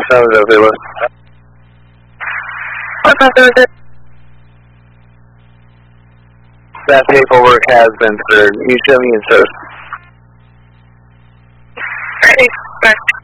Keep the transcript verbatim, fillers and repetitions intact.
sounds available. What method is it? That paperwork has been through. You show me in source. Ready. Back.